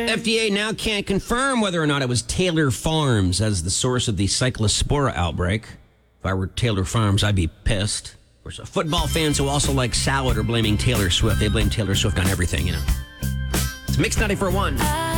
FDA now can't confirm whether or not it was Taylor Farms as the source of the Cyclospora outbreak. If I were Taylor Farms, I'd be pissed. Of course, football fans who also like salad are blaming Taylor Swift. They blame Taylor Swift on everything, you know. It's Mix 94.1.